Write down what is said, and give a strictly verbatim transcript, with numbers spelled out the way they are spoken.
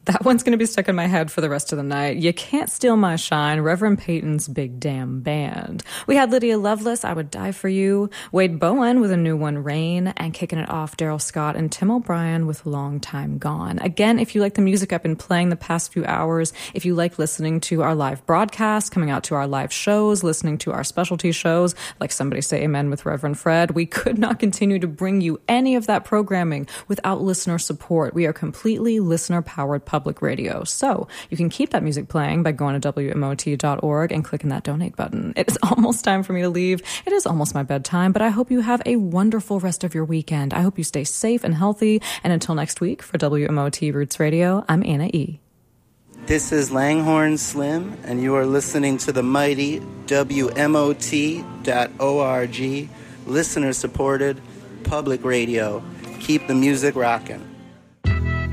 That one's going to be stuck in my head for the rest of the night. You Can't Steal My Shine, Reverend Peyton's Big Damn Band. We had Lydia Lovelace, I Would Die For You, Wade Bowen with a new one, Rain, and kicking it off, Daryl Scott and Tim O'Brien with Long Time Gone. Again, if you like the music I've been playing the past few hours, if you like listening to our live broadcasts, coming out to our live shows, listening to our specialty shows, like Somebody Say Amen with Reverend Fred, we could not continue to bring you any of that programming without listener support. We are completely listener-powered public radio. So you can keep that music playing by going to W M O T dot org and clicking that donate button. It is almost time for me to leave. It is almost my bedtime, but I hope you have a wonderful rest of your weekend. I hope you stay safe and healthy. And until next week, for W M O T Roots Radio, I'm Anna E. This is Langhorne Slim, and you are listening to the mighty W M O T dot org, listener-supported public radio. Keep the music rocking.